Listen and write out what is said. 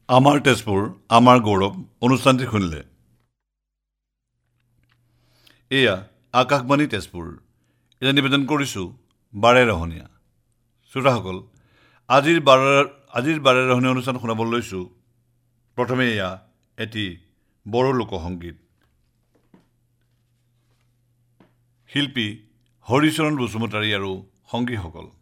আমাৰ তেজপুৰ আমাৰ গৌৰৱ অনুষ্ঠানটি শুনিলে। এয়া আকাশবাণী তেজপুৰ। এতিয়া নিবেদন কৰিছোঁ বাৰে ৰহণীয়া। শ্ৰোতাসকল, আজিৰ বাৰে ৰহণীয়া অনুষ্ঠান শুনাবলৈ লৈছোঁ। প্ৰথমে এয়া এটি বড়ো লোকসংগীত। শিল্পী হৰিচৰণ বসুমতাৰী আৰু সংগীসকল।